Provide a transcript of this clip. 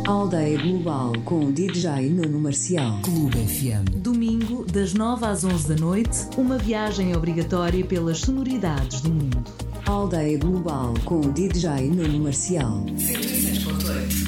Aldeia Global com DJ Nuno Marcial. Clube FM. Domingo, das 9 às 11 da noite, uma viagem obrigatória pelas sonoridades do mundo. Aldeia Global com DJ Nuno Marcial. 106.8